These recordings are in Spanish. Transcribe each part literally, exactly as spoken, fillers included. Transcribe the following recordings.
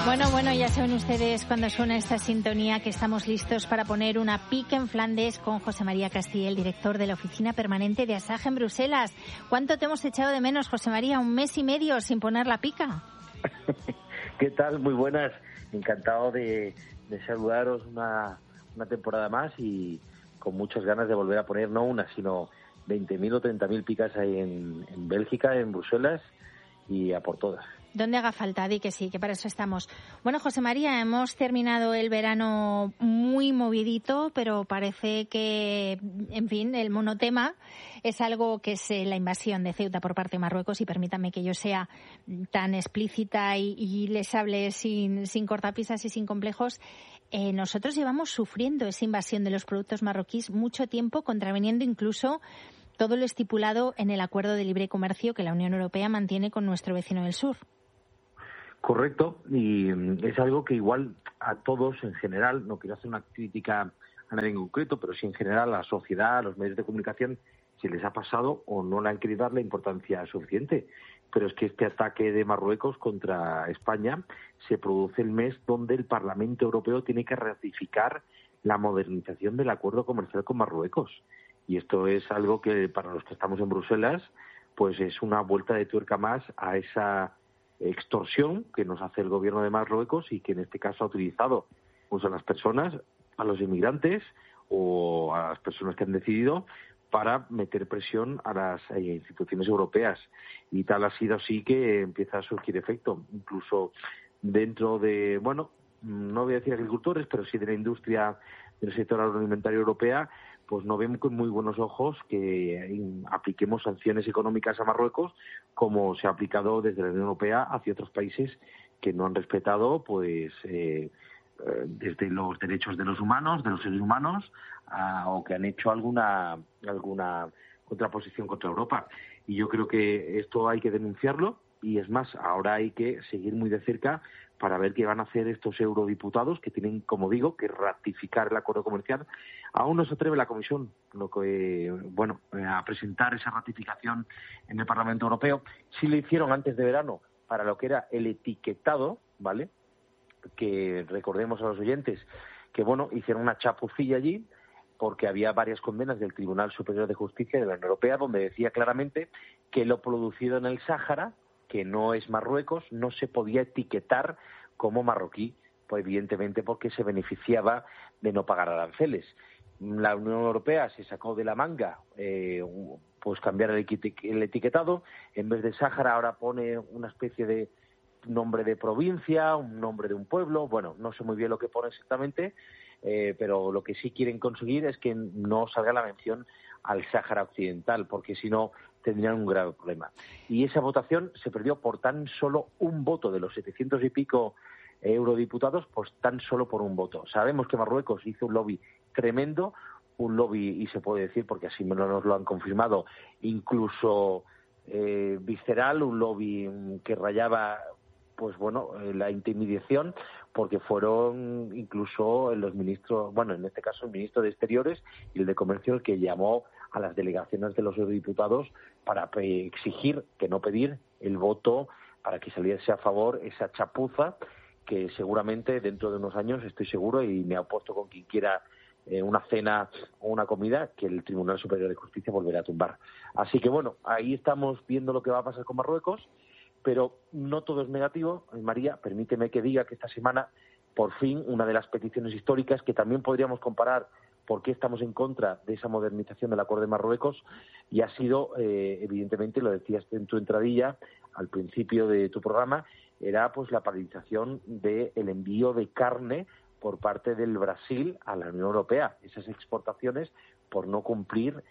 Bueno, bueno, ya saben ustedes cuando suena esta sintonía que estamos listos para poner una pica en Flandes con José María Castilla, el director de la Oficina Permanente de Asaja en Bruselas. ¿Cuánto te hemos echado de menos, José María? Un mes y medio sin poner la pica. ¿Qué tal? Muy buenas. Encantado de, de saludaros una, una temporada más y con muchas ganas de volver a poner no una, sino veinte mil o treinta mil picas ahí en, en Bélgica, en Bruselas y a por todas. Donde haga falta, di que sí, que para eso estamos. Bueno, José María, hemos terminado el verano muy movidito, pero parece que, en fin, el monotema es algo que es la invasión de Ceuta por parte de Marruecos, y permítanme que yo sea tan explícita y, y les hable sin, sin cortapisas y sin complejos. Eh, nosotros llevamos sufriendo esa invasión de los productos marroquíes mucho tiempo, contraviniendo incluso todo lo estipulado en el acuerdo de libre comercio que la Unión Europea mantiene con nuestro vecino del sur. Correcto, y es algo que igual a todos en general, no quiero hacer una crítica a nadie en concreto, pero sí en general a la sociedad, a los medios de comunicación, si les ha pasado o no le han querido dar la importancia suficiente. Pero es que este ataque de Marruecos contra España se produce el mes donde el Parlamento Europeo tiene que ratificar la modernización del acuerdo comercial con Marruecos. Y esto es algo que para los que estamos en Bruselas, pues es una vuelta de tuerca más a esa extorsión que nos hace el gobierno de Marruecos y que en este caso ha utilizado pues a las personas, a los inmigrantes o a las personas que han decidido para meter presión a las eh, instituciones europeas. Y tal ha sido así que empieza a surgir efecto, incluso dentro de, bueno, no voy a decir agricultores, pero sí de la industria del sector agroalimentario europea, pues no vemos con muy buenos ojos que apliquemos sanciones económicas a Marruecos como se ha aplicado desde la Unión Europea hacia otros países que no han respetado pues eh, desde los derechos de los humanos, de los seres humanos, a, o que han hecho alguna alguna contraposición contra Europa. Y yo creo que esto hay que denunciarlo y es más, ahora hay que seguir muy de cerca para ver qué van a hacer estos eurodiputados que tienen, como digo, que ratificar el acuerdo comercial. Aún no se atreve la Comisión lo que, bueno, a presentar esa ratificación en el Parlamento Europeo. Sí lo hicieron antes de verano para lo que era el etiquetado, ¿vale? Que recordemos a los oyentes que, bueno, hicieron una chapucilla allí porque había varias condenas del Tribunal Superior de Justicia de la Unión Europea donde decía claramente que lo producido en el Sáhara, que no es Marruecos, no se podía etiquetar como marroquí, pues evidentemente porque se beneficiaba de no pagar aranceles. La Unión Europea se sacó de la manga eh, pues cambiar el, el etiquetado, en vez de Sáhara ahora pone una especie de nombre de provincia, un nombre de un pueblo, bueno, no sé muy bien lo que pone exactamente, eh, pero lo que sí quieren conseguir es que no salga la mención al Sáhara Occidental, porque si no tendrían un grave problema. Y esa votación se perdió por tan solo un voto de los setecientos y pico eurodiputados, pues tan solo por un voto. Sabemos que Marruecos hizo un lobby tremendo, un lobby, y se puede decir, porque así nos lo han confirmado, incluso eh, visceral, un lobby que rayaba pues bueno, la intimidación, porque fueron incluso los ministros, bueno, en este caso el ministro de Exteriores y el de Comercio el que llamó a las delegaciones de los eurodiputados para exigir, que no pedir, el voto para que saliese a favor esa chapuza que seguramente dentro de unos años, estoy seguro, y me apuesto con quien quiera eh, una cena o una comida, que el Tribunal Superior de Justicia volverá a tumbar. Así que bueno, ahí estamos viendo lo que va a pasar con Marruecos. Pero no todo es negativo. María, permíteme que diga que esta semana, por fin, una de las peticiones históricas que también podríamos comparar por qué estamos en contra de esa modernización del acuerdo de Marruecos, y ha sido, eh, evidentemente, lo decías en tu entradilla, al principio de tu programa, era pues la paralización del envío de carne por parte del Brasil a la Unión Europea. Esas exportaciones por no cumplir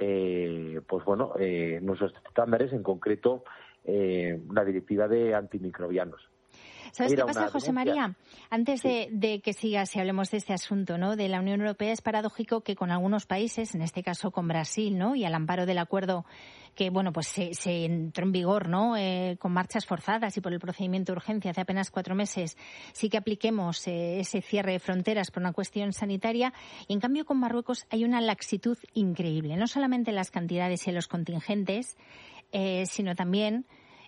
eh, pues bueno, eh, nuestros estándares, en concreto Eh, la directiva de antimicrobianos. ¿Sabes Era qué pasa, José María? Antes sí. de, de que sigas y hablemos de este asunto, ¿no?, de la Unión Europea, es paradójico que con algunos países, en este caso con Brasil, ¿no?, y al amparo del acuerdo que, bueno, pues se, se entró en vigor, ¿no?, eh, con marchas forzadas y por el procedimiento de urgencia hace apenas cuatro meses, sí que apliquemos eh, ese cierre de fronteras por una cuestión sanitaria, y en cambio con Marruecos hay una laxitud increíble, no solamente en las cantidades y en los contingentes, eh, sino también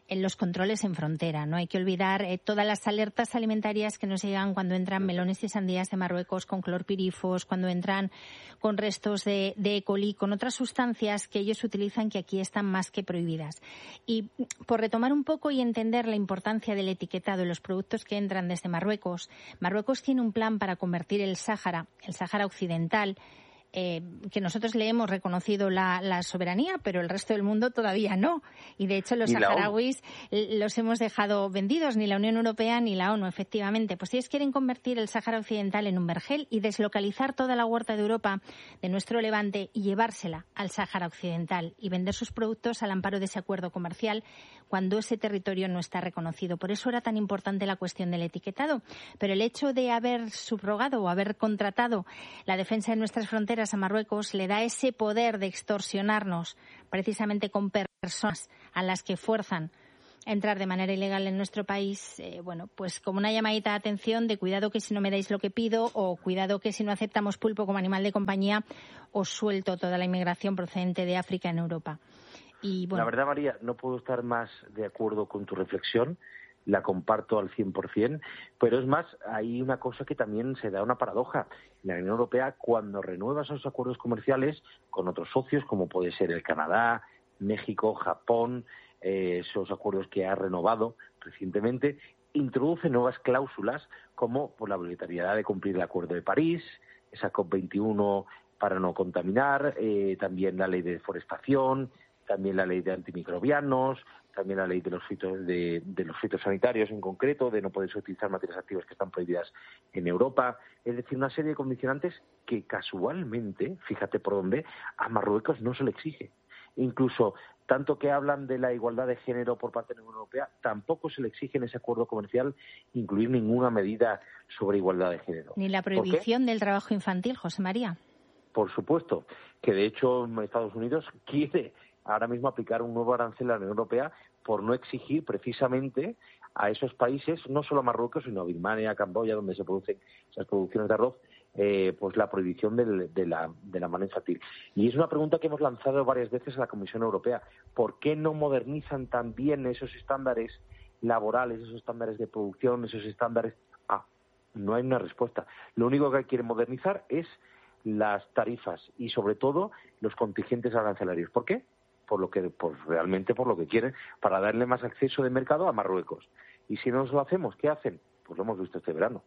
en los controles en frontera. No hay que olvidar eh, todas las alertas alimentarias que nos llegan cuando entran melones y sandías de Marruecos con clorpirifos, cuando entran con restos de, de E. coli, con otras sustancias que ellos utilizan que aquí están más que prohibidas. Y por retomar un poco y entender la importancia del etiquetado en los productos que entran desde Marruecos, Marruecos tiene un plan para convertir el Sáhara, el Sáhara Occidental, Eh, que nosotros le hemos reconocido la, la soberanía, pero el resto del mundo todavía no. Y de hecho los saharauis los hemos dejado vendidos, ni la Unión Europea ni la ONU, efectivamente. Pues ellos quieren convertir el Sáhara Occidental en un vergel y deslocalizar toda la huerta de Europa, de nuestro Levante, y llevársela al Sáhara Occidental y vender sus productos al amparo de ese acuerdo comercial cuando ese territorio no está reconocido. Por eso era tan importante la cuestión del etiquetado. Pero el hecho de haber subrogado o haber contratado la defensa de nuestras fronteras a Marruecos le da ese poder de extorsionarnos precisamente con personas a las que fuerzan a entrar de manera ilegal en nuestro país, eh, bueno, pues como una llamadita de atención de cuidado que si no me dais lo que pido, o cuidado que si no aceptamos pulpo como animal de compañía, os suelto toda la inmigración procedente de África en Europa. Y, bueno, la verdad, María, no puedo estar más de acuerdo con tu reflexión. La comparto al cien por ciento, pero es más, hay una cosa que también se da una paradoja. La Unión Europea, cuando renueva esos acuerdos comerciales con otros socios, como puede ser el Canadá, México, Japón, eh, esos acuerdos que ha renovado recientemente, introduce nuevas cláusulas como por la obligatoriedad de cumplir el Acuerdo de París, esa COP veintiuno para no contaminar, eh, también la ley de deforestación, también la ley de antimicrobianos, también la ley de los fitos, de, de los fitosanitarios en concreto, de no poderse utilizar materias activas que están prohibidas en Europa. Es decir, una serie de condicionantes que casualmente, fíjate por dónde, a Marruecos no se le exige. Incluso, tanto que hablan de la igualdad de género por parte de la Unión Europea, tampoco se le exige en ese acuerdo comercial incluir ninguna medida sobre igualdad de género. Ni la prohibición del trabajo infantil, José María. Por supuesto, que de hecho Estados Unidos quiere ahora mismo aplicar un nuevo arancel a la Unión Europea por no exigir precisamente a esos países, no solo a Marruecos, sino a Birmania, a Camboya, donde se producen esas producciones de arroz, eh, pues la prohibición del, de la de la mano infantil. Y es una pregunta que hemos lanzado varias veces a la Comisión Europea. ¿Por qué no modernizan también esos estándares laborales, esos estándares de producción, esos estándares? Ah, no hay una respuesta. Lo único que quieren modernizar es las tarifas y, sobre todo, los contingentes arancelarios. ¿Por qué? Por lo que, por realmente por lo que quieren, para darle más acceso de mercado a Marruecos. Y si no nos lo hacemos, ¿qué hacen? Pues lo hemos visto este verano.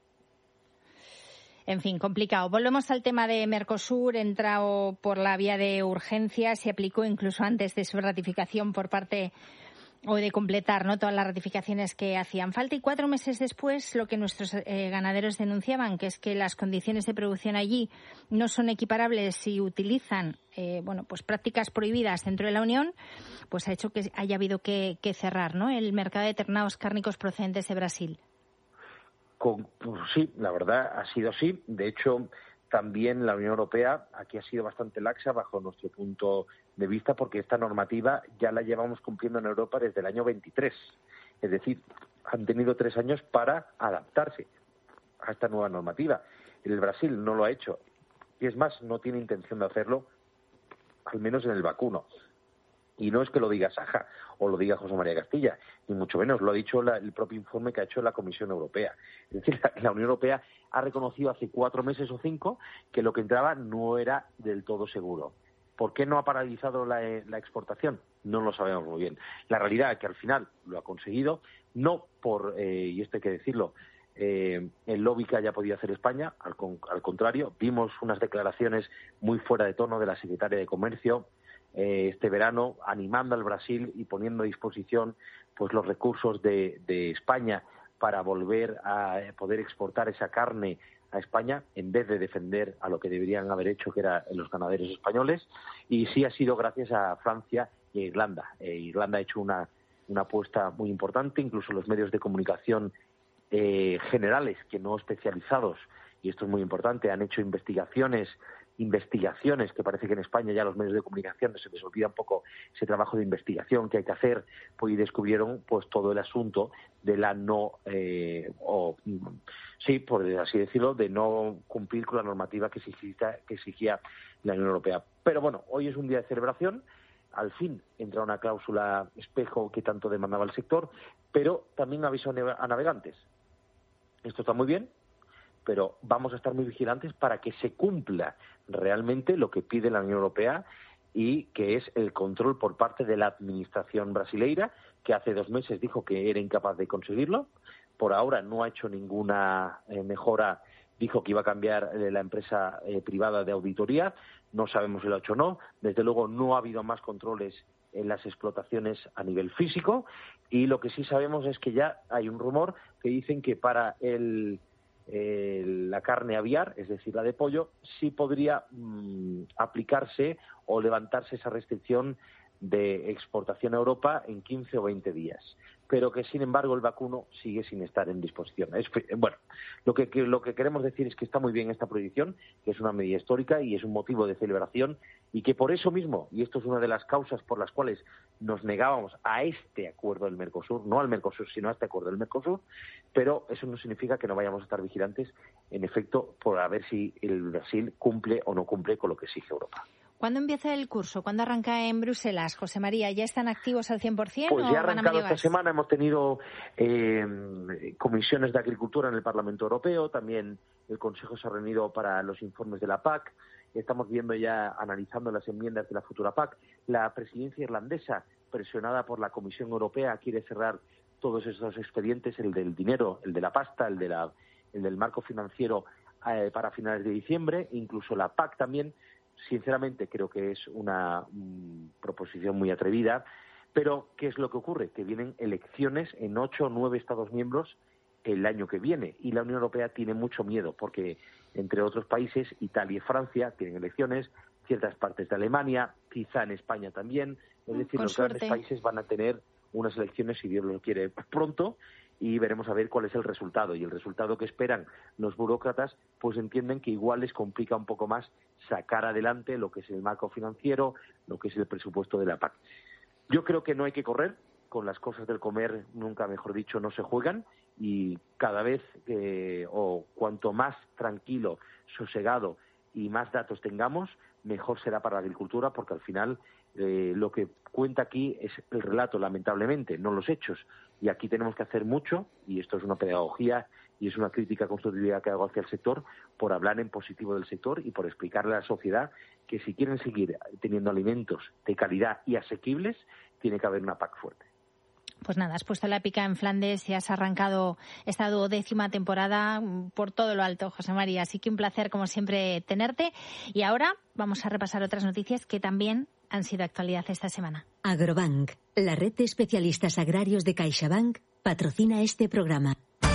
En fin, complicado. Volvemos al tema de Mercosur, entrado por la vía de urgencia, se aplicó incluso antes de su ratificación por parte o de completar, ¿no?, todas las ratificaciones que hacían falta, y cuatro meses después lo que nuestros eh, ganaderos denunciaban, que es que las condiciones de producción allí no son equiparables y utilizan eh, bueno, pues prácticas prohibidas dentro de la Unión, pues ha hecho que haya habido que, que cerrar, ¿no?, el mercado de ternados cárnicos procedentes de Brasil. Con, pues sí, la verdad ha sido así. De hecho, también la Unión Europea aquí ha sido bastante laxa bajo nuestro punto de vista, porque esta normativa ya la llevamos cumpliendo en Europa desde el año veintitrés. Es decir, han tenido tres años para adaptarse a esta nueva normativa. El Brasil no lo ha hecho y, es más, no tiene intención de hacerlo, al menos en el vacuno. Y no es que lo diga Saja o lo diga José María Castilla, ni mucho menos, lo ha dicho la, el propio informe que ha hecho la Comisión Europea. Es decir, la, la Unión Europea ha reconocido hace cuatro meses o cinco que lo que entraba no era del todo seguro. ¿Por qué no ha paralizado la, la exportación? No lo sabemos muy bien. La realidad es que al final lo ha conseguido, no por, eh, y esto hay que decirlo, eh, el lobby que haya podido hacer España, al, al contrario, vimos unas declaraciones muy fuera de tono de la secretaria de Comercio eh, este verano, animando al Brasil y poniendo a disposición pues los recursos de, de España para volver a poder exportar esa carne a España, en vez de defender a lo que deberían haber hecho, que eran los ganaderos españoles. Y sí ha sido gracias a Francia e Irlanda. Eh, Irlanda ha hecho una, una apuesta muy importante, incluso los medios de comunicación eh, generales, que no especializados, y esto es muy importante, han hecho investigaciones, investigaciones que parece que en España ya los medios de comunicación se les olvida un poco ese trabajo de investigación que hay que hacer, pues, y descubrieron pues todo el asunto de la no, eh, o sí, por así decirlo, de no cumplir con la normativa que exigía, que exigía la Unión Europea. Pero bueno, hoy es un día de celebración. al fin entra una cláusula espejo que tanto demandaba el sector, pero también aviso a navegantes. Esto está muy bien, pero vamos a estar muy vigilantes para que se cumpla realmente lo que pide la Unión Europea y que es el control por parte de la administración brasileira, que hace dos meses dijo que era incapaz de conseguirlo. Por ahora no ha hecho ninguna eh, mejora, dijo que iba a cambiar eh, la empresa eh, privada de auditoría, no sabemos si lo ha hecho o no. Desde luego no ha habido más controles en las explotaciones a nivel físico, y lo que sí sabemos es que ya hay un rumor que dicen que para el Eh, la carne aviar, es decir, la de pollo, sí podría mmm, aplicarse o levantarse esa restricción de exportación a Europa en quince o veinte días, pero que sin embargo el vacuno sigue sin estar en disposición. Es, bueno, lo que, que lo que queremos decir es que está muy bien esta prohibición, que es una medida histórica y es un motivo de celebración, y que por eso mismo, y esto es una de las causas por las cuales nos negábamos a este acuerdo del Mercosur, no al Mercosur, sino a este acuerdo del Mercosur, pero eso no significa que no vayamos a estar vigilantes, en efecto, por a ver si el Brasil cumple o no cumple con lo que exige Europa. ¿Cuándo empieza el curso? ¿Cuándo arranca en Bruselas, José María? ¿Ya están activos al cien por ciento? Pues ya ha arrancado esta semana. Hemos tenido eh, comisiones de agricultura en el Parlamento Europeo, también el Consejo se ha reunido para los informes de la P A C, estamos viendo ya, analizando las enmiendas de la futura P A C. La presidencia irlandesa, presionada por la Comisión Europea, quiere cerrar todos esos expedientes, el del dinero, el de la pasta, el, de la, el del marco financiero eh, para finales de diciembre, incluso la P A C también. Sinceramente creo que es una mm, proposición muy atrevida, pero ¿qué es lo que ocurre? Que vienen elecciones en ocho o nueve Estados miembros el año que viene, y la Unión Europea tiene mucho miedo porque, entre otros países, Italia y Francia tienen elecciones, ciertas partes de Alemania, quizá en España también, es decir, Con los suerte. grandes países van a tener unas elecciones, si Dios lo quiere, pronto, y veremos a ver cuál es el resultado. Y el resultado que esperan los burócratas, pues entienden que igual les complica un poco más sacar adelante lo que es el marco financiero, lo que es el presupuesto de la P A C. Yo creo que no hay que correr, con las cosas del comer, nunca mejor dicho, no se juegan, y cada vez, eh, o cuanto más tranquilo, sosegado y más datos tengamos, mejor será para la agricultura, porque al final eh, lo que cuenta aquí es el relato, lamentablemente, no los hechos. Y aquí tenemos que hacer mucho, y esto es una pedagogía y es una crítica constructiva que hago hacia el sector, por hablar en positivo del sector y por explicarle a la sociedad que si quieren seguir teniendo alimentos de calidad y asequibles, tiene que haber una P A C fuerte. Pues nada, has puesto la pica en Flandes y has arrancado esta duodécima temporada por todo lo alto, José María. Así que un placer, como siempre, tenerte. Y ahora vamos a repasar otras noticias que también han sido actualidad esta semana. Agrobank, la red de especialistas agrarios de CaixaBank, patrocina este programa.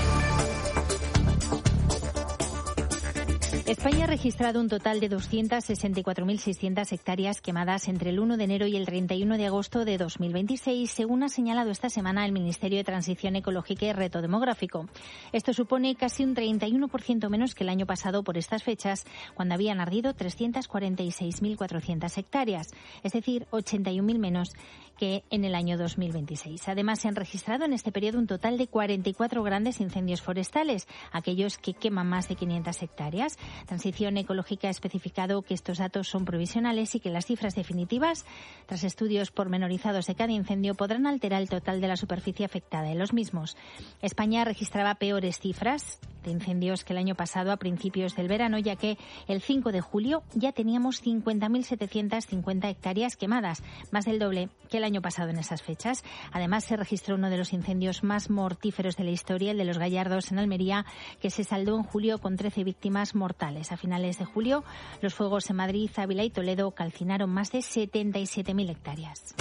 España ha registrado un total de doscientas sesenta y cuatro mil seiscientas hectáreas quemadas entre el uno de enero y el treinta y uno de agosto de dos mil veintiséis, según ha señalado esta semana el Ministerio de Transición Ecológica y Reto Demográfico. Esto supone casi un treinta y uno por ciento menos que el año pasado por estas fechas, cuando habían ardido trescientas cuarenta y seis mil cuatrocientas hectáreas, es decir, ochenta y un mil menos que en el año dos mil veintiséis. Además, se han registrado en este periodo un total de cuarenta y cuatro grandes incendios forestales, aquellos que queman más de quinientas hectáreas. Transición Ecológica ha especificado que estos datos son provisionales y que las cifras definitivas, tras estudios pormenorizados de cada incendio, podrán alterar el total de la superficie afectada en los mismos. España registraba peores cifras de incendios que el año pasado a principios del verano, ya que el cinco de julio ya teníamos cincuenta mil setecientas cincuenta hectáreas quemadas, más del doble que el año pasado en esas fechas. Además, se registró uno de los incendios más mortíferos de la historia, el de los Gallardos en Almería, que se saldó en julio con trece víctimas mortales. A finales de julio, los fuegos en Madrid, Ávila y Toledo calcinaron más de setenta y siete mil hectáreas.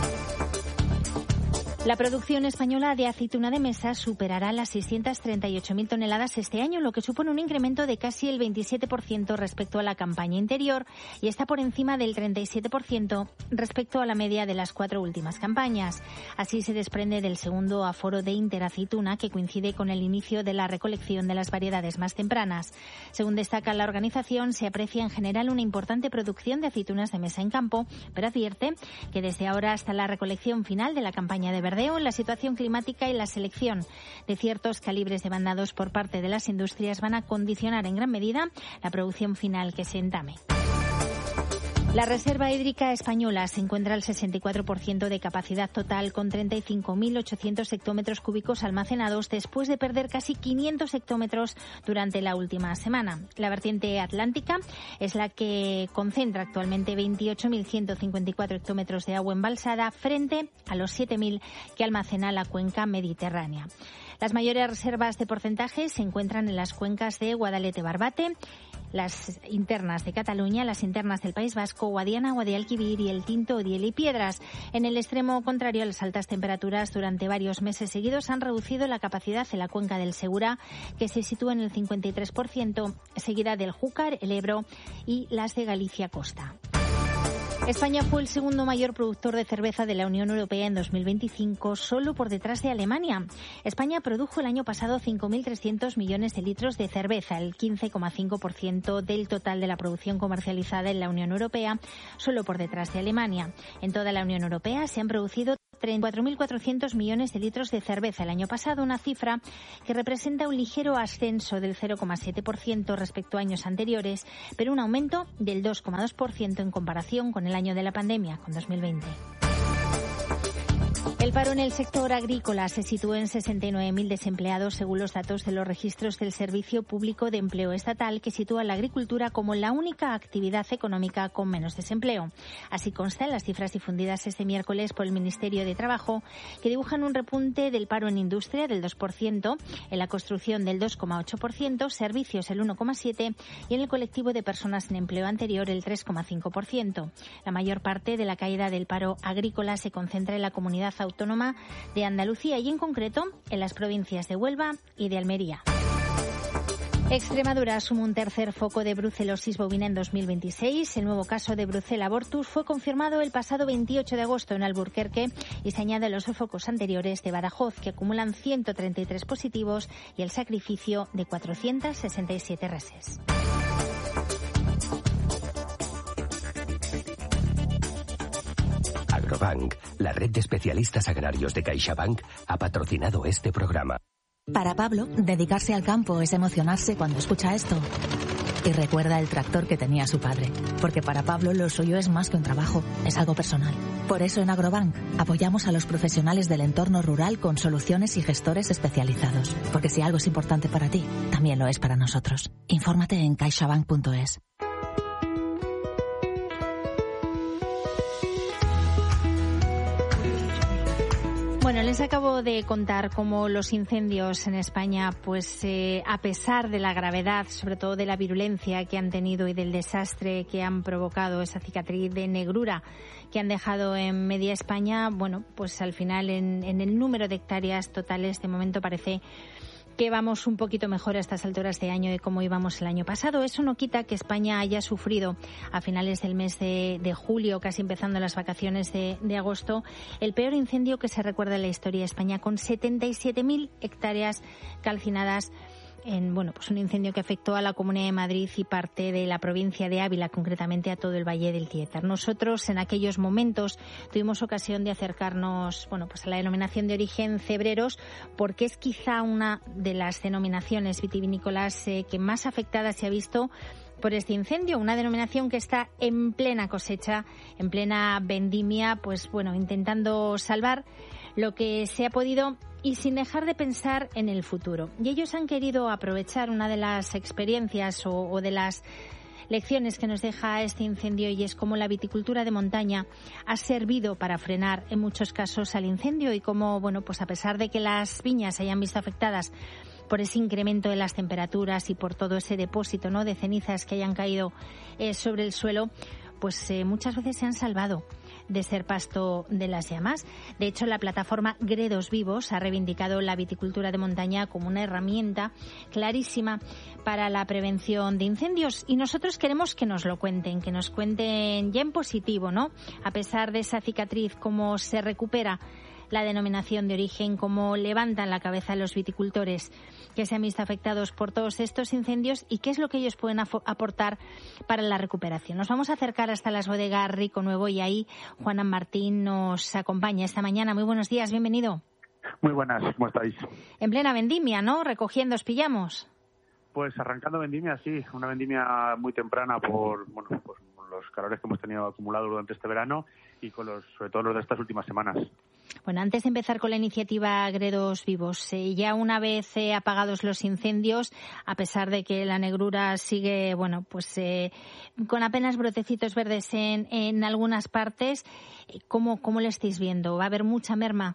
La producción española de aceituna de mesa superará las seiscientas treinta y ocho mil toneladas este año, lo que supone un incremento de casi el veintisiete por ciento respecto a la campaña anterior y está por encima del treinta y siete por ciento respecto a la media de las cuatro últimas campañas. Así se desprende del segundo aforo de Interaceituna, que coincide con el inicio de la recolección de las variedades más tempranas. Según destaca la organización, se aprecia en general una importante producción de aceitunas de mesa en campo, pero advierte que desde ahora hasta la recolección final de la campaña de verdeo, la situación climática y la selección de ciertos calibres demandados por parte de las industrias van a condicionar en gran medida la producción final que se entame. La reserva hídrica española se encuentra al sesenta y cuatro por ciento de capacidad total, con treinta y cinco mil ochocientos hectómetros cúbicos almacenados después de perder casi quinientos hectómetros durante la última semana. La vertiente atlántica es la que concentra actualmente veintiocho mil ciento cincuenta y cuatro hectómetros de agua embalsada frente a los siete mil que almacena la cuenca mediterránea. Las mayores reservas de porcentaje se encuentran en las cuencas de Guadalete-Barbate, las internas de Cataluña, las internas del País Vasco, Guadiana, Guadalquivir y el Tinto, Odiel y Piedras. En el extremo contrario, las altas temperaturas durante varios meses seguidos han reducido la capacidad en la cuenca del Segura, que se sitúa en el cincuenta y tres por ciento, seguida del Júcar, el Ebro y las de Galicia Costa. España fue el segundo mayor productor de cerveza de la Unión Europea en dos mil veinticinco, solo por detrás de Alemania. España produjo el año pasado cinco mil trescientos millones de litros de cerveza, el quince coma cinco por ciento del total de la producción comercializada en la Unión Europea, solo por detrás de Alemania. En toda la Unión Europea se han producido treinta y cuatro mil cuatrocientos millones de litros de cerveza el año pasado, una cifra que representa un ligero ascenso del cero coma siete por ciento respecto a años anteriores, pero un aumento del dos coma dos por ciento en comparación con el año de la pandemia, con dos mil veinte. El paro en el sector agrícola se sitúa en sesenta y nueve mil desempleados según los datos de los registros del Servicio Público de Empleo Estatal, que sitúa la agricultura como la única actividad económica con menos desempleo. Así consta en las cifras difundidas este miércoles por el Ministerio de Trabajo, que dibujan un repunte del paro en industria del dos por ciento, en la construcción del dos coma ocho por ciento, servicios el uno coma siete por ciento y en el colectivo de personas en empleo anterior el tres coma cinco por ciento. La mayor parte de la caída del paro agrícola se concentra en la comunidad autónoma de Andalucía y en concreto en las provincias de Huelva y de Almería. Extremadura asume un tercer foco de brucelosis bovina en dos mil veintiséis. El nuevo caso de Brucella abortus fue confirmado el pasado veintiocho de agosto en Alburquerque y se añade a los focos anteriores de Badajoz, que acumulan ciento treinta y tres positivos y el sacrificio de cuatrocientas sesenta y siete reses. Agrobank, la red de especialistas agrarios de CaixaBank, ha patrocinado este programa. Para Pablo, dedicarse al campo es emocionarse cuando escucha esto. Y recuerda el tractor que tenía su padre. Porque para Pablo lo suyo es más que un trabajo, es algo personal. Por eso en Agrobank apoyamos a los profesionales del entorno rural con soluciones y gestores especializados. Porque si algo es importante para ti, también lo es para nosotros. Infórmate en caixabank punto es. Bueno, les acabo de contar cómo los incendios en España, pues eh, a pesar de la gravedad, sobre todo de la virulencia que han tenido y del desastre que han provocado, esa cicatriz de negrura que han dejado en media España, bueno, pues al final en, en el número de hectáreas totales de momento parece que vamos un poquito mejor a estas alturas de año de cómo íbamos el año pasado. Eso no quita que España haya sufrido a finales del mes de, de julio, casi empezando las vacaciones de, de agosto, el peor incendio que se recuerda en la historia de España, con setenta y siete mil hectáreas calcinadas en, bueno, pues un incendio que afectó a la Comunidad de Madrid y parte de la provincia de Ávila, concretamente a todo el Valle del Tiétar. Nosotros en aquellos momentos tuvimos ocasión de acercarnos, bueno, pues a la denominación de origen Cebreros, porque es quizá una de las denominaciones vitivinícolas eh, que más afectada se ha visto por este incendio, una denominación que está en plena cosecha, en plena vendimia, pues bueno, intentando salvar lo que se ha podido y sin dejar de pensar en el futuro. Y ellos han querido aprovechar una de las experiencias o, o de las lecciones que nos deja este incendio, y es cómo la viticultura de montaña ha servido para frenar en muchos casos al incendio, y cómo, bueno, pues a pesar de que las viñas se hayan visto afectadas por ese incremento de las temperaturas y por todo ese depósito, ¿no?, de cenizas que hayan caído eh, sobre el suelo, pues eh, muchas veces se han salvado de ser pasto de las llamas. De hecho, la plataforma Gredos Vivos ha reivindicado la viticultura de montaña como una herramienta clarísima para la prevención de incendios, y nosotros queremos que nos lo cuenten, que nos cuenten ya en positivo, ¿no?, a pesar de esa cicatriz, cómo se recupera la denominación de origen, cómo levantan la cabeza los viticultores que se han visto afectados por todos estos incendios y qué es lo que ellos pueden aportar para la recuperación. Nos vamos a acercar hasta las bodegas Rico Nuevo y ahí Juan Martín nos acompaña esta mañana. Muy buenos días, bienvenido. Muy buenas, ¿cómo estáis? En plena vendimia, ¿no? Recogiendo os pillamos. Pues arrancando vendimia, sí, una vendimia muy temprana por, bueno, pues con los calores que hemos tenido acumulados durante este verano y con los, sobre todo los de estas últimas semanas. Bueno, antes de empezar con la iniciativa Gredos Vivos, eh, ya una vez eh, apagados los incendios, a pesar de que la negrura sigue, bueno, pues eh, con apenas brotecitos verdes en, en algunas partes, ¿cómo, cómo lo estáis viendo? ¿Va a haber mucha merma?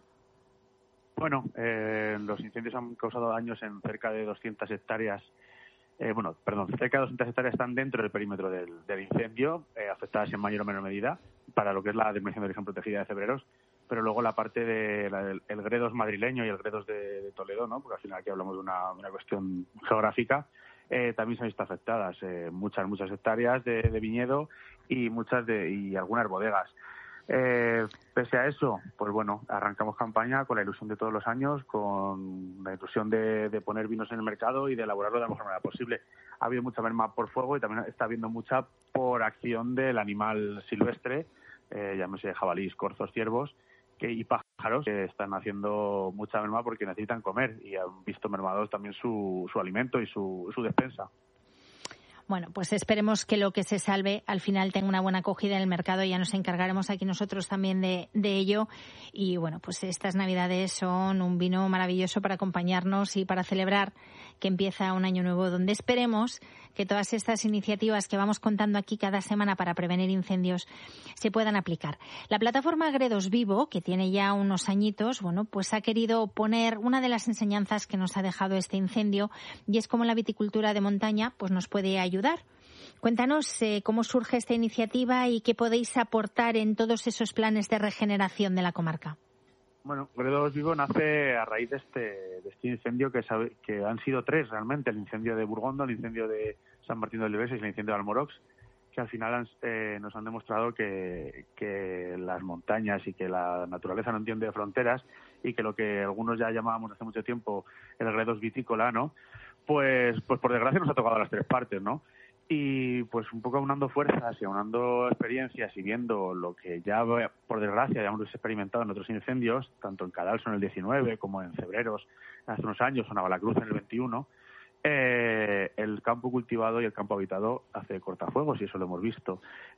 Bueno, eh, los incendios han causado daños en cerca de doscientas hectáreas. Eh, bueno, perdón, cerca de doscientas hectáreas están dentro del perímetro del, del incendio, eh, afectadas en mayor o menor medida para lo que es la denominación de origen protegida de Cebreros. Pero luego la parte del de el Gredos madrileño y el Gredos de, de Toledo, ¿no? Porque al final aquí hablamos de una, una cuestión geográfica, eh, también se han visto afectadas eh, muchas, muchas hectáreas de, de viñedo y muchas de y algunas bodegas. Eh, pese a eso, pues bueno, arrancamos campaña con la ilusión de todos los años, con la ilusión de, de poner vinos en el mercado y de elaborarlo de la mejor manera posible. Ha habido mucha merma por fuego y también está habiendo mucha por acción del animal silvestre, eh, llámese jabalís, corzos, ciervos, que, y pájaros que están haciendo mucha merma porque necesitan comer y han visto mermados también su, su alimento y su, su despensa. Bueno, pues esperemos que lo que se salve al final tenga una buena acogida en el mercado. Ya nos encargaremos aquí nosotros también de, de ello. Y bueno, pues estas Navidades son un vino maravilloso para acompañarnos y para celebrar que empieza un año nuevo, donde esperemos que todas estas iniciativas que vamos contando aquí cada semana para prevenir incendios se puedan aplicar. La plataforma Gredos Vivo, que tiene ya unos añitos, bueno, pues ha querido poner una de las enseñanzas que nos ha dejado este incendio, y es cómo la viticultura de montaña pues nos puede ayudar. Cuéntanos eh, cómo surge esta iniciativa y qué podéis aportar en todos esos planes de regeneración de la comarca. Bueno, Gredos Vivo nace a raíz de este, de este incendio que, sabe, que han sido tres realmente: el incendio de Burgondo, el incendio de San Martín de Oliveses y el incendio de Almorox, que al final han, eh, nos han demostrado que, que las montañas y que la naturaleza no entiende de fronteras, y que lo que algunos ya llamábamos hace mucho tiempo el Gredos vitícola, ¿no? Pues, pues por desgracia nos ha tocado a las tres partes, ¿no? Y pues un poco aunando fuerzas y aunando experiencias y viendo lo que ya, por desgracia, ya hemos experimentado en otros incendios, tanto en Cadalso en el diecinueve como en Cebreros hace unos años, o en Navalacruz en el veintiuno, eh, el campo cultivado y el campo habitado hace cortafuegos, y eso lo hemos visto.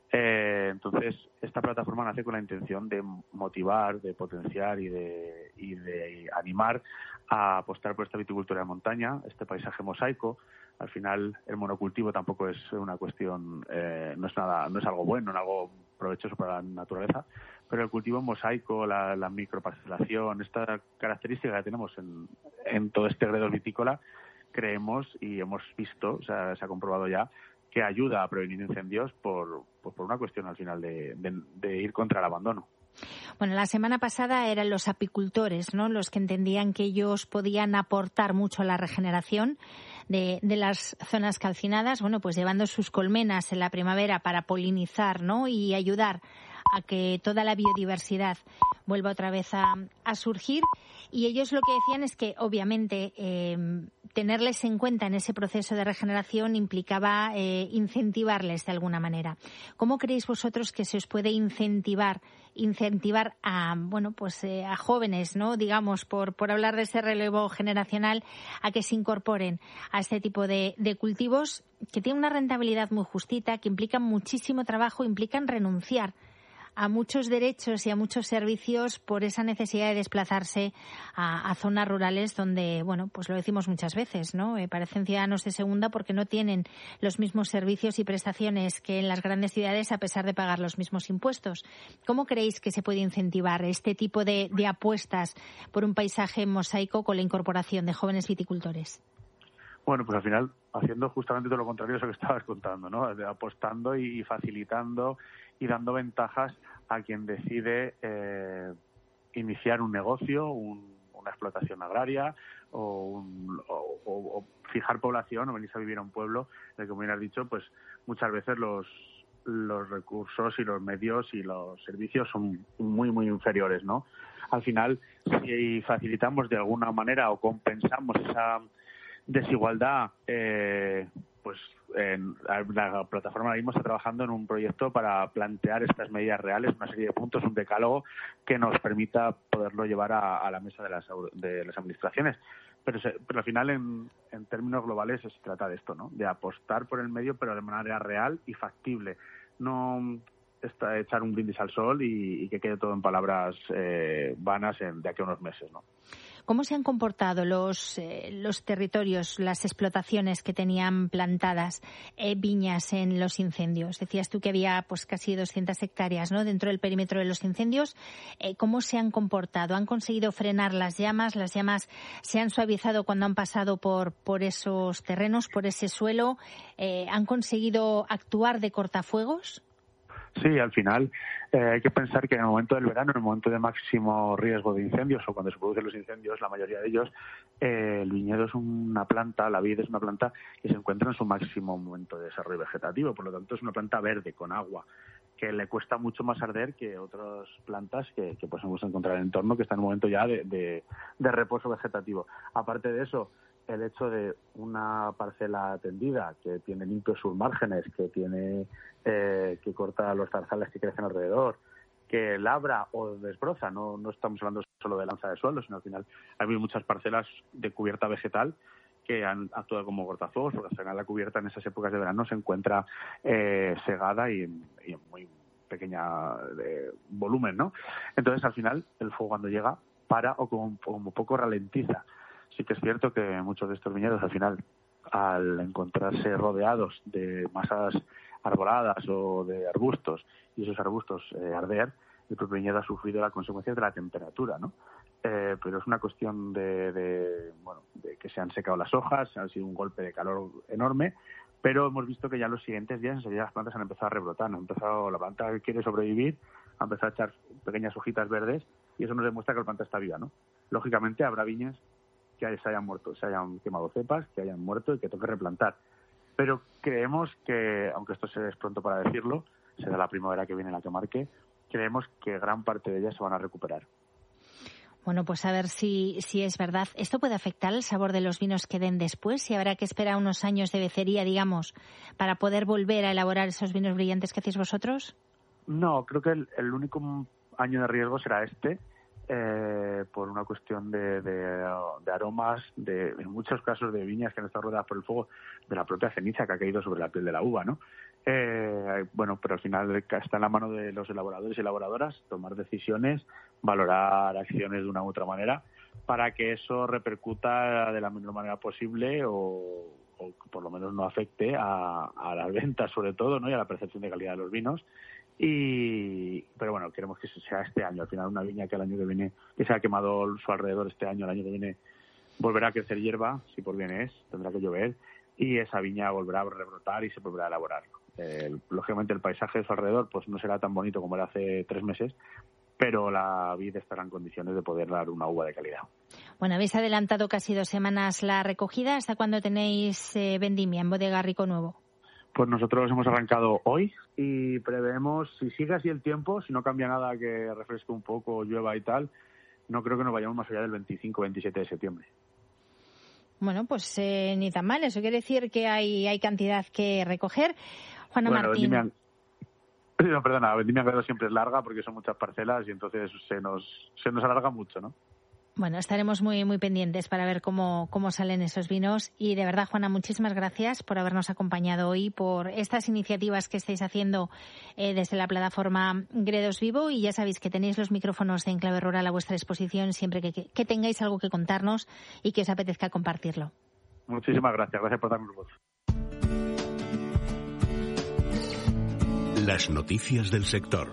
Eh, entonces, esta plataforma nace con la intención de motivar, de potenciar y de, y de animar a apostar por esta viticultura de montaña, este paisaje mosaico. Al final, el monocultivo tampoco es una cuestión, eh, no es nada, no es algo bueno, no algo provechoso para la naturaleza, pero el cultivo mosaico, la, la microparcelación, esta característica que tenemos en, en todo este Gredos vitícola, creemos y hemos visto, o sea, se ha comprobado ya, que ayuda a prevenir incendios por, por, por una cuestión al final de, de, de ir contra el abandono. Bueno, la semana pasada eran los apicultores, ¿no?, los que entendían que ellos podían aportar mucho a la regeneración de, de las zonas calcinadas, bueno, pues llevando sus colmenas en la primavera para polinizar, ¿no?, y ayudar a que toda la biodiversidad vuelva otra vez a, a surgir. Y ellos lo que decían es que, obviamente, eh, tenerles en cuenta en ese proceso de regeneración implicaba eh, incentivarles de alguna manera. ¿Cómo creéis vosotros que se os puede incentivar incentivar a bueno pues eh, a jóvenes, no digamos, por por hablar de ese relevo generacional, a que se incorporen a este tipo de, de cultivos que tienen una rentabilidad muy justita, que implican muchísimo trabajo, implican renunciar a muchos derechos y a muchos servicios por esa necesidad de desplazarse a, a zonas rurales donde, bueno, pues lo decimos muchas veces, ¿no? Eh, parecen ciudadanos de segunda porque no tienen los mismos servicios y prestaciones que en las grandes ciudades, a pesar de pagar los mismos impuestos. ¿Cómo creéis que se puede incentivar este tipo de, de apuestas por un paisaje mosaico con la incorporación de jóvenes viticultores? Bueno, pues al final haciendo justamente todo lo contrario de eso que estabas contando, ¿no? Apostando y facilitando y dando ventajas a quien decide eh, iniciar un negocio, un, una explotación agraria o, un, o, o, o fijar población o venirse a vivir a un pueblo en el que, como bien has dicho, pues muchas veces los los recursos y los medios y los servicios son muy, muy inferiores, ¿no? Al final, si facilitamos de alguna manera o compensamos esa desigualdad, eh, pues en la plataforma ahora mismo está trabajando en un proyecto para plantear estas medidas reales, una serie de puntos, un decálogo que nos permita poderlo llevar a, a la mesa de las, de las administraciones. Pero, se, pero al final, en, en términos globales, se trata de esto, ¿no? De apostar por el medio, pero de manera real y factible. no está echar un brindis al sol y, y que quede todo en palabras eh, vanas en, de aquí a unos meses, ¿no? ¿Cómo se han comportado los, eh, los territorios, las explotaciones que tenían plantadas eh, viñas en los incendios? Decías tú que había pues casi doscientas hectáreas, ¿no?, dentro del perímetro de los incendios. Eh, ¿Cómo se han comportado? ¿Han conseguido frenar las llamas? ¿Las llamas se han suavizado cuando han pasado por, por esos terrenos, por ese suelo? Eh, ¿Han conseguido actuar de cortafuegos? Sí, al final eh, hay que pensar que en el momento del verano, en el momento de máximo riesgo de incendios o cuando se producen los incendios, la mayoría de ellos, eh, el viñedo es una planta, la vid es una planta que se encuentra en su máximo momento de desarrollo vegetativo, por lo tanto es una planta verde con agua que le cuesta mucho más arder que otras plantas que, que podemos encontrar en el entorno que están en un momento ya de, de, de reposo vegetativo. Aparte de eso, el hecho de una parcela tendida que tiene limpios sus márgenes, que tiene eh, que corta los zarzales que crecen alrededor, que labra o desbroza, no, no estamos hablando solo de lanza de suelo, sino al final hay muchas parcelas de cubierta vegetal que han actuado como cortafuegos, porque al final la cubierta en esas épocas de verano se encuentra eh, segada y, y en muy pequeña eh, volumen, ¿no? Entonces al final el fuego cuando llega para o como, como poco ralentiza. Sí que es cierto que muchos de estos viñedos al final, al encontrarse rodeados de masas arboladas o de arbustos y esos arbustos eh, arder, el propio viñedo ha sufrido las consecuencias de la temperatura, ¿no? Eh, pero es una cuestión de, de, bueno, de que se han secado las hojas, ha sido un golpe de calor enorme, pero hemos visto que ya en los siguientes días enseguida las plantas han empezado a rebrotar, han empezado, la planta que quiere sobrevivir ha empezado a echar pequeñas hojitas verdes y eso nos demuestra que la planta está viva, ¿no? Lógicamente habrá viñas que se hayan muerto, se hayan quemado cepas, que hayan muerto y que toque replantar. Pero creemos que, aunque esto es pronto para decirlo, será la primavera que viene la que marque, creemos que gran parte de ellas se van a recuperar. Bueno, pues a ver si, si es verdad. ¿Esto puede afectar el sabor de los vinos que den después? ¿Y habrá que esperar unos años de becería, digamos, para poder volver a elaborar esos vinos brillantes que hacéis vosotros? No, creo que el, el único año de riesgo será este. Eh, por una cuestión de, de, de aromas, de, en muchos casos de viñas que han estado rodeadas por el fuego, de la propia ceniza que ha caído sobre la piel de la uva, ¿no? Eh, bueno, pero al final está en la mano de los elaboradores y elaboradoras tomar decisiones, valorar acciones de una u otra manera, para que eso repercuta de la menor manera posible o, o por lo menos no afecte a, a las ventas sobre todo, ¿no? Y a la percepción de calidad de los vinos. Y pero bueno, queremos que sea este año. Al final una viña que el año que viene, que se ha quemado su alrededor este año, el año que viene volverá a crecer hierba, si por bien es, tendrá que llover, y esa viña volverá a rebrotar y se volverá a elaborar. Eh, lógicamente el paisaje de su alrededor pues no será tan bonito como era hace tres meses, pero la vid estará en condiciones de poder dar una uva de calidad. Bueno, habéis adelantado casi dos semanas la recogida. ¿Hasta cuándo tenéis eh, vendimia en Bodega Rico Nuevo? Pues nosotros hemos arrancado hoy y preveemos, si sigue así el tiempo, si no cambia nada, que refresque un poco, llueva y tal, no creo que nos vayamos más allá del veinticinco o veintisiete de septiembre. Bueno, pues eh, ni tan mal. Eso quiere decir que hay, hay cantidad que recoger. Juana bueno, Martín. Vendimia, no, perdona, la vendimia en siempre es larga porque son muchas parcelas y entonces se nos, se nos alarga mucho, ¿no? Bueno, estaremos muy muy pendientes para ver cómo, cómo salen esos vinos. Y de verdad, Juana, muchísimas gracias por habernos acompañado hoy, por estas iniciativas que estáis haciendo eh, desde la plataforma Gredos Vivo. Y ya sabéis que tenéis los micrófonos de Enclave Rural a vuestra disposición siempre que, que, que tengáis algo que contarnos y que os apetezca compartirlo. Muchísimas gracias. Gracias por darnos voz. Las noticias del sector.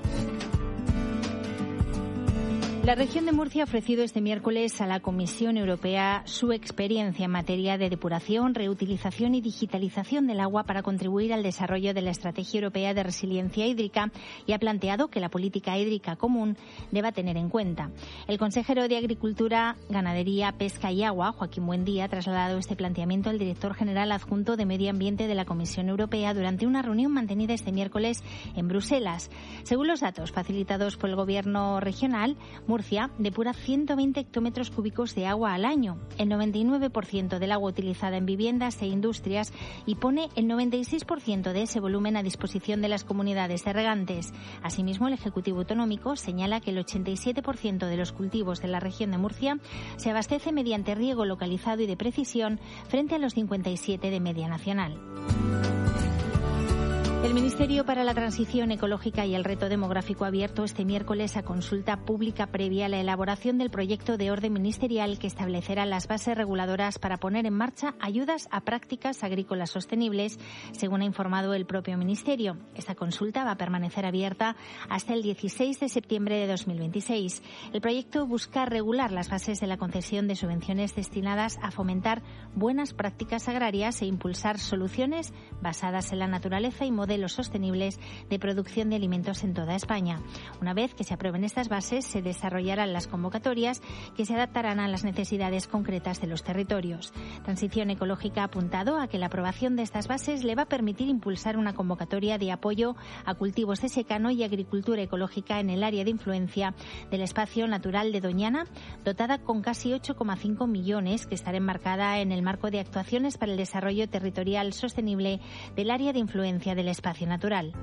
La región de Murcia ha ofrecido este miércoles a la Comisión Europea su experiencia en materia de depuración, reutilización y digitalización del agua para contribuir al desarrollo de la Estrategia Europea de Resiliencia Hídrica y ha planteado que la política hídrica común deba tener en cuenta. El consejero de Agricultura, Ganadería, Pesca y Agua, Joaquín Buendía, ha trasladado este planteamiento al director general adjunto de Medio Ambiente de la Comisión Europea durante una reunión mantenida este miércoles en Bruselas. Según los datos facilitados por el Gobierno regional, Murcia depura ciento veinte hectómetros cúbicos de agua al año, el noventa y nueve por ciento del agua utilizada en viviendas e industrias y pone el noventa y seis por ciento de ese volumen a disposición de las comunidades de regantes. Asimismo, el Ejecutivo Autonómico señala que el ochenta y siete por ciento de los cultivos de la región de Murcia se abastece mediante riego localizado y de precisión frente a los cincuenta y siete por ciento de media nacional. El Ministerio para la Transición Ecológica y el Reto Demográfico ha abierto este miércoles a consulta pública previa a la elaboración del proyecto de orden ministerial que establecerá las bases reguladoras para poner en marcha ayudas a prácticas agrícolas sostenibles, según ha informado el propio Ministerio. Esta consulta va a permanecer abierta hasta el dieciséis de septiembre de dos mil veintiséis. El proyecto busca regular las bases de la concesión de subvenciones destinadas a fomentar buenas prácticas agrarias e impulsar soluciones basadas en la naturaleza y modelos sostenibles de producción de alimentos en toda España. Una vez que se aprueben estas bases, se desarrollarán las convocatorias que se adaptarán a las necesidades concretas de los territorios. Transición Ecológica ha apuntado a que la aprobación de estas bases le va a permitir impulsar una convocatoria de apoyo a cultivos de secano y agricultura ecológica en el área de influencia del espacio natural de Doñana, dotada con casi ocho coma cinco millones, que estará enmarcada en el marco de actuaciones para el desarrollo territorial sostenible del área de influencia del espacio natural.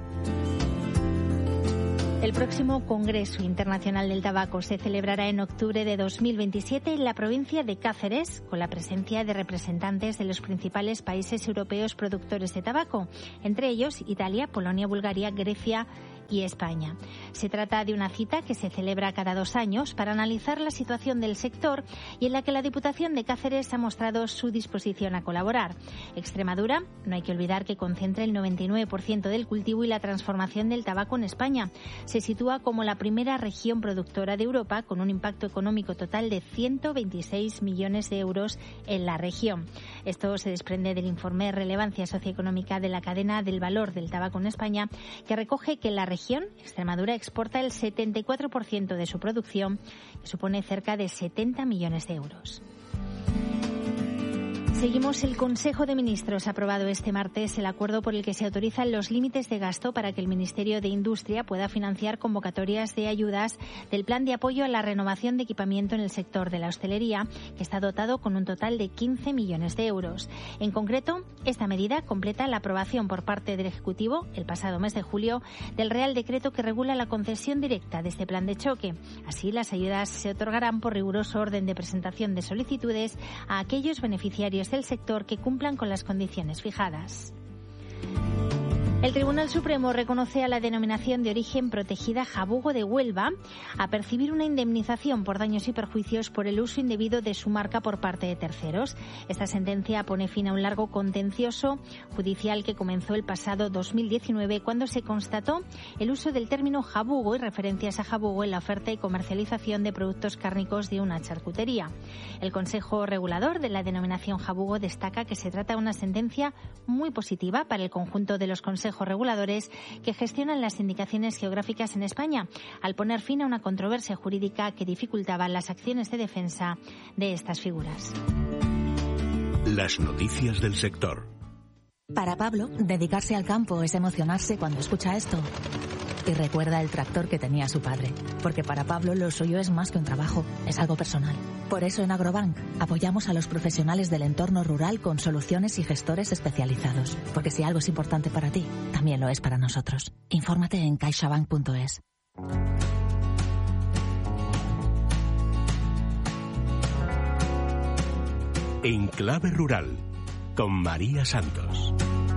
El próximo Congreso Internacional del Tabaco se celebrará en octubre de dos mil veintisiete en la provincia de Cáceres, con la presencia de representantes de los principales países europeos productores de tabaco, entre ellos Italia, Polonia, Bulgaria, Grecia y España. Se trata de una cita que se celebra cada dos años para analizar la situación del sector y en la que la Diputación de Cáceres ha mostrado su disposición a colaborar. Extremadura, no hay que olvidar que concentra el noventa y nueve por ciento del cultivo y la transformación del tabaco en España. Se sitúa como la primera región productora de Europa, con un impacto económico total de ciento veintiséis millones de euros en la región. Esto se desprende del informe Relevancia Socioeconómica de la Cadena del Valor del Tabaco en España, que recoge que la región Extremadura exporta el setenta y cuatro por ciento de su producción, que supone cerca de setenta millones de euros. Seguimos. El Consejo de Ministros ha aprobado este martes el acuerdo por el que se autorizan los límites de gasto para que el Ministerio de Industria pueda financiar convocatorias de ayudas del Plan de Apoyo a la Renovación de Equipamiento en el sector de la hostelería, que está dotado con un total de quince millones de euros. En concreto, esta medida completa la aprobación por parte del Ejecutivo, el pasado mes de julio, del Real Decreto que regula la concesión directa de este plan de choque. Así, las ayudas se otorgarán por riguroso orden de presentación de solicitudes a aquellos beneficiarios del sector que cumplan con las condiciones fijadas. El Tribunal Supremo reconoce a la denominación de origen protegida Jabugo de Huelva a percibir una indemnización por daños y perjuicios por el uso indebido de su marca por parte de terceros. Esta sentencia pone fin a un largo contencioso judicial que comenzó el pasado dos mil diecinueve, cuando se constató el uso del término jabugo y referencias a jabugo en la oferta y comercialización de productos cárnicos de una charcutería. El Consejo Regulador de la denominación jabugo destaca que se trata de una sentencia muy positiva para el conjunto de los consejos reguladores que gestionan las indicaciones geográficas en España, al poner fin a una controversia jurídica que dificultaba las acciones de defensa de estas figuras. Las noticias del sector. Para Pablo, dedicarse al campo es emocionarse cuando escucha esto. Y recuerda el tractor que tenía su padre, porque para Pablo lo suyo es más que un trabajo, es algo personal. Por eso en Agrobank apoyamos a los profesionales del entorno rural con soluciones y gestores especializados, porque si algo es importante para ti, también lo es para nosotros. Infórmate en caixabank punto es. En Clave Rural, con María Santos.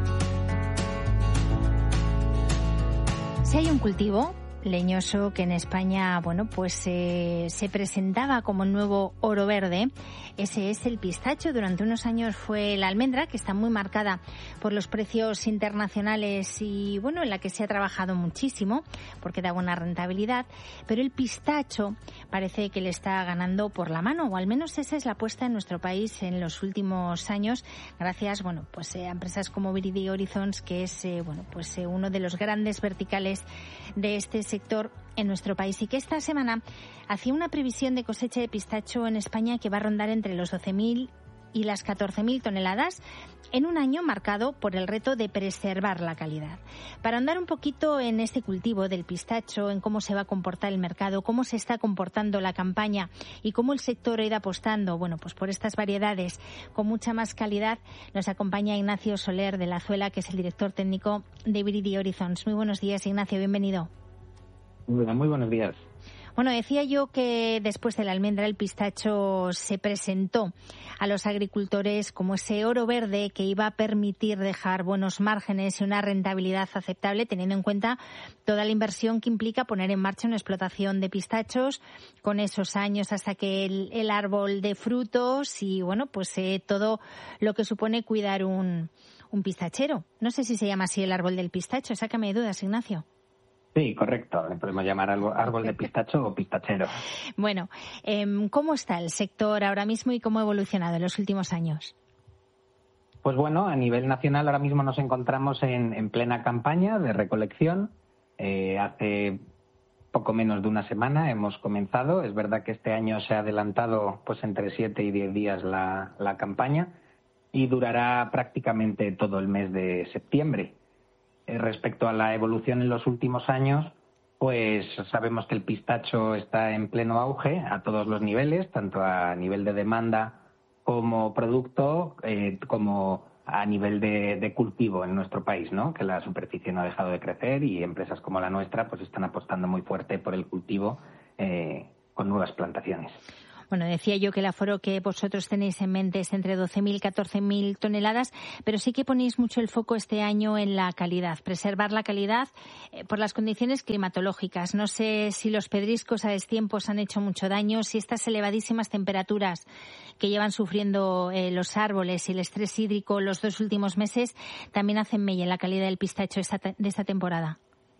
Si hay un cultivo leñoso que en España, bueno, pues eh, se presentaba como el nuevo oro verde, ese es el pistacho. Durante unos años fue la almendra, que está muy marcada por los precios internacionales y, bueno, en la que se ha trabajado muchísimo porque da buena rentabilidad, pero el pistacho parece que le está ganando por la mano, o al menos esa es la apuesta en nuestro país en los últimos años, gracias, bueno, pues eh, a empresas como Viridi Horizons, que es, eh, bueno, pues eh, uno de los grandes verticales de este sector en nuestro país, y que esta semana hacía una previsión de cosecha de pistacho en España que va a rondar entre los doce mil y las catorce mil toneladas en un año marcado por el reto de preservar la calidad. Para andar un poquito en este cultivo del pistacho, en cómo se va a comportar el mercado, cómo se está comportando la campaña y cómo el sector ha ido apostando, bueno, pues por estas variedades con mucha más calidad, nos acompaña Ignacio Soler de la Zuela, que es el director técnico de Viridi Horizons. Muy buenos días, Ignacio, bienvenido. Muy buenos días. Bueno, decía yo que después de la almendra el pistacho se presentó a los agricultores como ese oro verde que iba a permitir dejar buenos márgenes y una rentabilidad aceptable, teniendo en cuenta toda la inversión que implica poner en marcha una explotación de pistachos con esos años hasta que el, el árbol dé frutos y, bueno, pues eh, todo lo que supone cuidar un, un pistachero. No sé si se llama así el árbol del pistacho. Sácame de dudas, Ignacio. Sí, correcto. Le podemos llamar árbol de pistacho o pistachero. Bueno, ¿cómo está el sector ahora mismo y cómo ha evolucionado en los últimos años? Pues bueno, a nivel nacional ahora mismo nos encontramos en, en plena campaña de recolección. Eh, hace poco menos de una semana hemos comenzado. Es verdad que este año se ha adelantado pues entre siete y diez días la, la campaña y durará prácticamente todo el mes de septiembre. Respecto a la evolución en los últimos años, pues sabemos que el pistacho está en pleno auge a todos los niveles, tanto a nivel de demanda como producto, eh, como a nivel de, de cultivo en nuestro país, ¿no? Que la superficie no ha dejado de crecer y empresas como la nuestra pues están apostando muy fuerte por el cultivo eh, con nuevas plantaciones. Bueno, decía yo que el aforo que vosotros tenéis en mente es entre doce mil y catorce mil toneladas, pero sí que ponéis mucho el foco este año en la calidad, preservar la calidad eh, por las condiciones climatológicas. No sé si los pedriscos a destiempos han hecho mucho daño, si estas elevadísimas temperaturas que llevan sufriendo eh, los árboles y el estrés hídrico los dos últimos meses también hacen mella en la calidad del pistacho esta te- de esta temporada.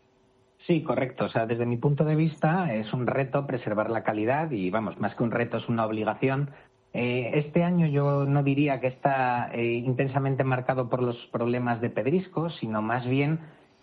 Sí, correcto. O sea, desde mi punto de vista es un reto preservar la calidad y, vamos, más que un reto es una obligación. Eh, este año yo no diría que está eh, intensamente marcado por los problemas de pedriscos, sino más bien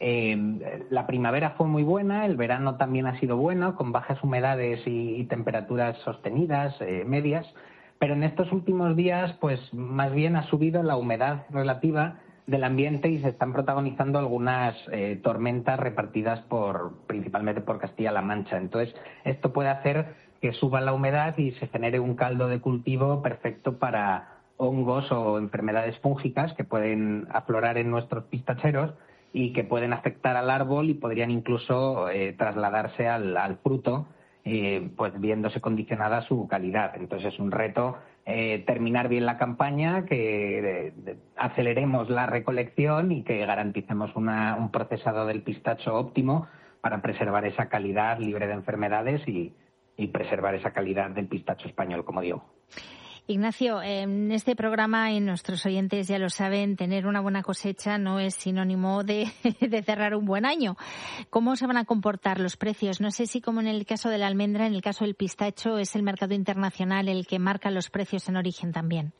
eh, la primavera fue muy buena, el verano también ha sido bueno, con bajas humedades y, y temperaturas sostenidas, eh, medias, pero en estos últimos días, pues más bien ha subido la humedad relativa del ambiente y se están protagonizando algunas eh, tormentas repartidas por principalmente por Castilla-La Mancha. Entonces, esto puede hacer que suba la humedad y se genere un caldo de cultivo perfecto para hongos o enfermedades fúngicas que pueden aflorar en nuestros pistacheros y que pueden afectar al árbol y podrían incluso eh, trasladarse al, al fruto, eh, pues viéndose condicionada su calidad. Entonces, es un reto Eh, terminar bien la campaña, que de, de, aceleremos la recolección y que garanticemos una, un procesado del pistacho óptimo para preservar esa calidad libre de enfermedades y, y preservar esa calidad del pistacho español, como digo. Ignacio, en este programa, y nuestros oyentes ya lo saben, tener una buena cosecha no es sinónimo de, de cerrar un buen año. ¿Cómo se van a comportar los precios? No sé si, como en el caso de la almendra, en el caso del pistacho, es el mercado internacional el que marca los precios en origen también.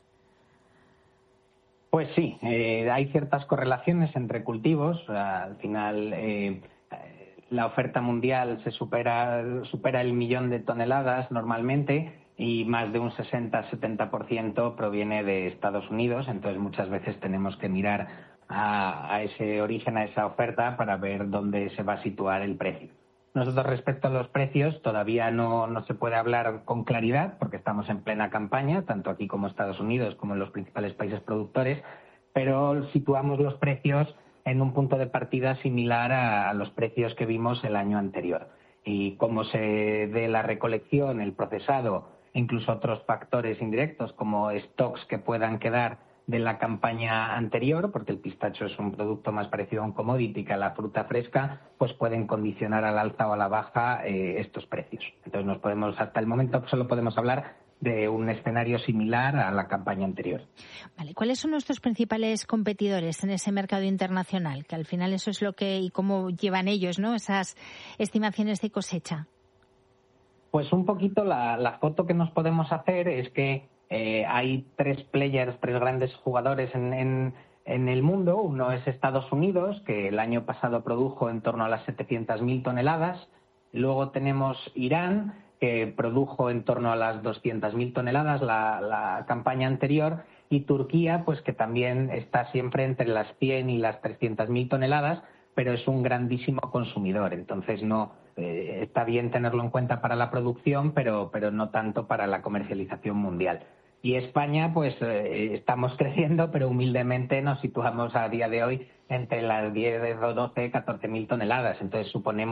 Pues sí, eh, hay ciertas correlaciones entre cultivos. Al final, eh, la oferta mundial se supera, supera el millón de toneladas normalmente, y más de un sesenta a setenta por ciento proviene de Estados Unidos. Entonces, muchas veces tenemos que mirar a, a ese origen, a esa oferta, para ver dónde se va a situar el precio. Nosotros, respecto a los precios, todavía no, no se puede hablar con claridad porque estamos en plena campaña, tanto aquí como Estados Unidos, como en los principales países productores, pero situamos los precios en un punto de partida similar a, a los precios que vimos el año anterior. Y como se dé la recolección, el procesado, incluso otros factores indirectos como stocks que puedan quedar de la campaña anterior, porque el pistacho es un producto más parecido a un commodity que a la fruta fresca, pues pueden condicionar al alza o a la baja eh, estos precios. Entonces, nos podemos, hasta el momento solo podemos hablar de un escenario similar a la campaña anterior. Vale, ¿cuáles son nuestros principales competidores en ese mercado internacional? Que al final eso es lo que, y cómo llevan ellos, ¿no?, esas estimaciones de cosecha. Pues un poquito la, la foto que nos podemos hacer es que eh, hay tres players, tres grandes jugadores en, en, en el mundo. Uno es Estados Unidos, que el año pasado produjo en torno a las setecientas mil toneladas. Luego tenemos Irán, que produjo en torno a las doscientas mil toneladas la, la campaña anterior. Y Turquía, pues que también está siempre entre las cien y las trescientas mil toneladas, pero es un grandísimo consumidor. Entonces, no eh, está bien tenerlo en cuenta para la producción, pero, pero no tanto para la comercialización mundial. Y España, pues eh, estamos creciendo, pero humildemente nos situamos a día de hoy entre las diez, doce, catorce mil toneladas. Entonces, suponemos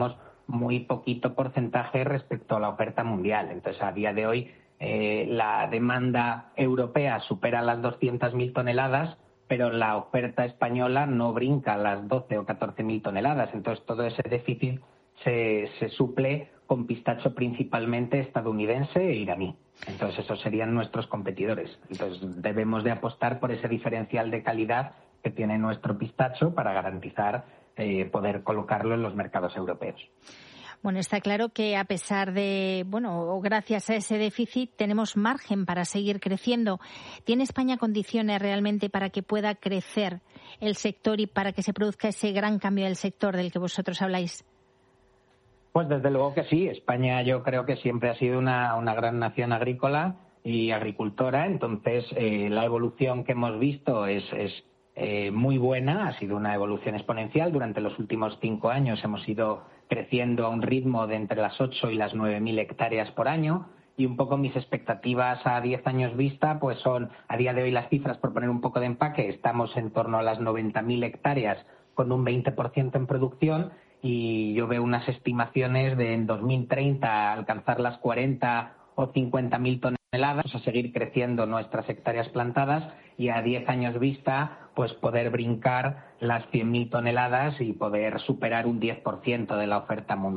muy poquito porcentaje respecto a la oferta mundial. Entonces, a día de hoy, eh, la demanda europea supera las doscientas mil toneladas, pero la oferta española no brinca las doce o catorce mil toneladas. Entonces, todo ese déficit se, se suple con pistacho principalmente estadounidense e iraní. Entonces, esos serían nuestros competidores. Entonces, debemos de apostar por ese diferencial de calidad que tiene nuestro pistacho para garantizar eh, poder colocarlo en los mercados europeos. Bueno, está claro que a pesar de, bueno, o gracias a ese déficit tenemos margen para seguir creciendo. ¿Tiene España condiciones realmente para que pueda crecer el sector y para que se produzca ese gran cambio del sector del que vosotros habláis? Pues desde luego que sí. España yo creo que siempre ha sido una, una gran nación agrícola y agricultora. Entonces, eh, la evolución que hemos visto es, es eh, muy buena. Ha sido una evolución exponencial. Durante los últimos cinco años hemos ido creciendo a un ritmo de entre las ocho y las nueve mil hectáreas por año, y un poco mis expectativas a diez años vista pues son, a día de hoy las cifras, por poner un poco de empaque, estamos en torno a las noventa mil hectáreas con un veinte por ciento en producción, y yo veo unas estimaciones de en dos mil treinta alcanzar las cuarenta o cincuenta mil toneladas, a seguir creciendo nuestras hectáreas plantadas, y a diez años vista pues poder brincar las cien mil toneladas y poder superar un diez por ciento de la oferta mundial.